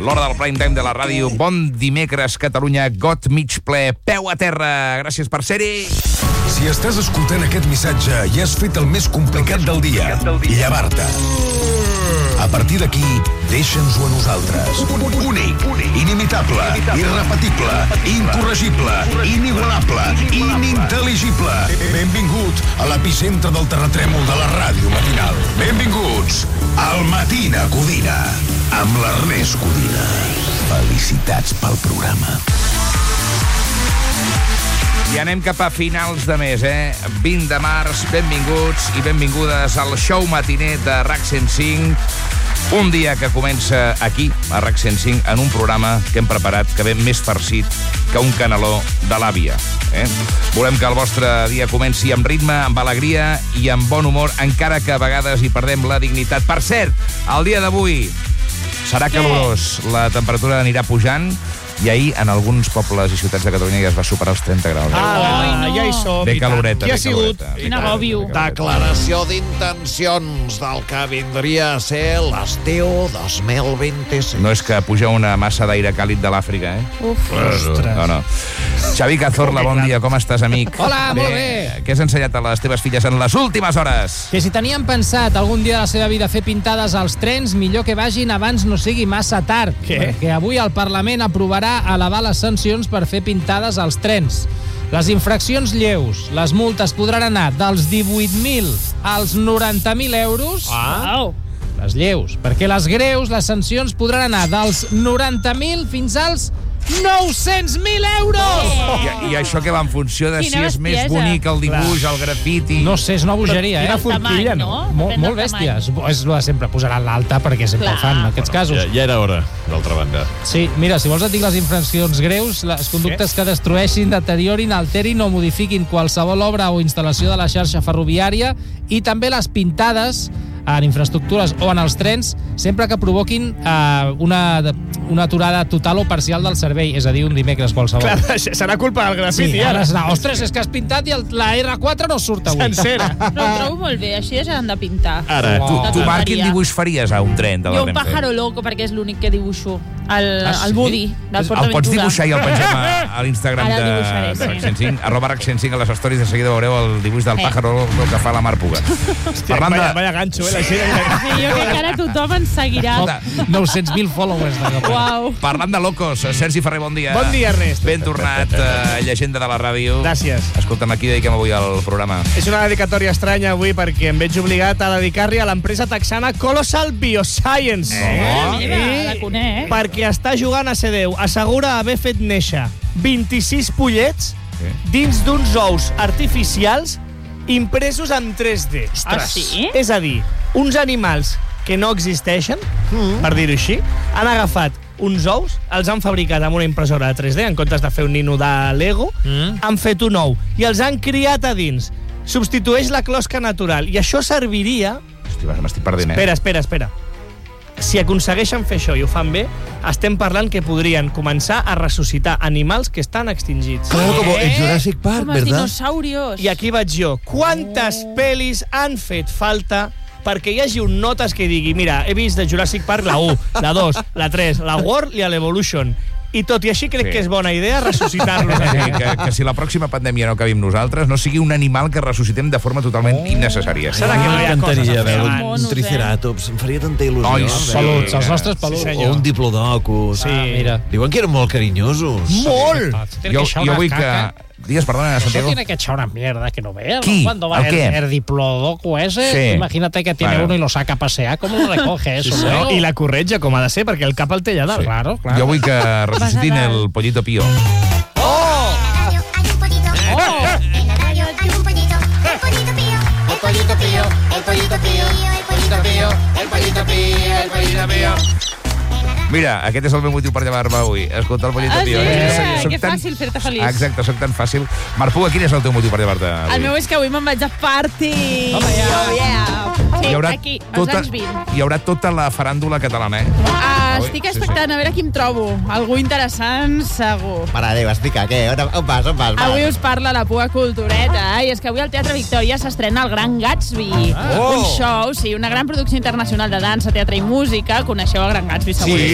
L'hora del prime time de la ràdio. Bon dimecres, Catalunya. Got mig ple. Peu a terra. Gràcies per ser-hi. Si estàs escoltant aquest missatge i has fet el més complicat del dia, llevar-te. A partir d'aquí, deixa'ns-ho a nosaltres. Únic, inimitable, irrepetible, incorregible, inigualable, inintel·ligible. Benvingut a l'epicentre del terratrèmol de la ràdio matinal. Benvinguts al Matina Codina, amb l'Ernest Codina. Felicitats pel programa. I anem cap a finals de mes, 20 de març, benvinguts i benvingudes al show matiner de RAC 105. Un dia que comença aquí, a RAC 105, en un programa que hem preparat que ve més farcit que un caneló de l'àvia. Volem que el vostre dia comenci amb ritme, amb alegria i amb bon humor, encara que a vegades hi perdem la dignitat. Per cert, el dia d'avui serà calorós, la temperatura anirà pujant, i ahir en alguns pobles i ciutats de Catalunya ja es va superar els 30 graus. Ja hi som. Ve caloreta, Qui ha sigut? Quin agòbio. Declaració d'intencions del que vindria a ser l'estiu 2026. No és que puja una massa d'aire càlid de l'Àfrica, Ostres. No. Xavi Cazorla, bon dia, com estàs, amic? Hola, molt bé. Què has ensenyat a les teves filles en les últimes hores? Que si tenien pensat algun dia de la seva vida fer pintades als trens, millor que vagin abans no sigui massa tard. Què? Perquè avui el Parlament aprovarà elevar les sancions per fer pintades als trens. Les infraccions lleus, les multes podran anar dels 18.000 als 90.000 euros. Au. Les lleus. Perquè les greus, les sancions podran anar dels 90.000 fins als 900.000 euros! I això que va en funció de Quina si és més bestiesa. bonic el dibuix, el grafiti... No sé, és una bogeria, Quina forquilla, tamany, no? no? Depèn Molt del bèstia. tamany. És la sempre posaran l'alta perquè sempre Clar. ho fan, en aquests casos. Ja era hora, d'altra banda. Sí, mira, si vols et dic les infraccions greus, les conductes que destrueixin, deteriorin, alterin o modifiquin qualsevol obra o instal·lació de la xarxa ferroviària, i també les pintades en infraestructures o en els trens, sempre que provoquin una aturada total o parcial del servei, és a dir, un dimecres qualsevol. Clar, serà culpa del grafiti, Sí, ara. ara serà, ostres, és que has pintat i la R4 no surt avui. Sencera. Però ho trobo molt bé, així ja han de pintar. Ara, Tu, Marc, quin dibuix faries a un tren de la Jo un Renfe? pájaro loco, perquè és l'únic que dibuixo. El sí? Woody, del Port El pots Aventura. dibuixar i el pengem a l'Instagram Ara el de dibuixaré, RAC sí. 105, @RAC105, a les stories de seguida veureu el dibuix del pájaro que fa la Mar Puga. Hòstia, vaya ganxo, la gent. Sí, jo crec que ara tothom ens seguirà. 900.000 followers de cop. Uau. Parlant de locos, Sergi Ferrer, bon dia. Bon dia, Ernest. Ben tornat, llegenda de la ràdio. Gràcies. Escolta'm, aquí dediquem avui al programa. És una dedicatòria estranya avui perquè em veig obligat a dedicar-li a l'empresa texana Colossal Bioscience. Mira, la conec. Perquè està jugant a ser Déu. Assegura haver fet néixer 26 pollets dins d'uns ous artificials impresos en 3D. Ah, sí? És a dir, uns animals que no existeixen, per dir-ho així, han agafat uns ous, els han fabricat amb una impressora de 3D, en comptes de fer un nino de Lego, han fet un ou i els han criat a dins. Substitueix la closca natural. I això serviria... Hosti, m'estic perdent, Espera. Si aconsegueixen fer això i ho fan bé, estem parlant que podrien començar a ressuscitar animals que estan extingits. Claro, como en Jurassic Park, Com els ¿verdad? dinosaurios. I aquí vaig jo. Quantes pel·lis han fet falta perquè hi hagi un notes que digui mira, he vist de Jurassic Park la 1, la 2, la 3, la World i l'Evolution. I tot i així crec que és bona idea ressuscitar-los. Sí, que si la pròxima pandèmia no acabim nosaltres, no sigui un animal que ressuscitem de forma totalment innecessària. Serà que no hi ha coses a fer veure abans? Un triceratops, em faria tanta il·lusió. Ai, sí. Peluts, els nostres peluts. Sí, O senyor. un diplodocus. Sí. Mira. Diuen que eren molt carinyosos. Molt! Jo vull que... Digues, perdona, Eso Santiago. tiene que echar una mierda que no veas. ¿Qui? ¿No? Cuando va ¿El qué? el diplodoco ese, Sí. imagínate que tiene Bueno. uno y lo saca a pasear, ¿cómo lo recoge eso? No, luego? I la corretja, com ha de ser, perquè el cap el té allà dalt. Claro, claro. Jo vull que ressuscitin el pollito pío. Hay un pollito. En la radio hay un pollito. El pollito pío. El pollito pío. El pollito pío. El pollito pío. El pollito pío. El pollito pío. Mira, aquest és el meu motiu per llevar-me avui. Escolta el pollito pío. Sí? Que fàcil fer-te feliç. Exacte, soc tan fàcil. Marc Puga, quin és el teu motiu per llevar-te avui? El meu és que avui me'n vaig a party. Home, ja. Oh, yeah. Sí, Hi haurà aquí, als anys 20. hi haurà tota la faràndula catalana, Estic expectant a veure qui em trobo. Algú interessant, segur. Mare de Déu, explica, què? On vas? Avui us parla la Pua Cultureta. I és que avui al Teatre Victòria s'estrena el Gran Gatsby. Un show, sí, una gran producció internacional de dansa, teatre i música. Coneixeu el Gran Gatsby, segur. Sí.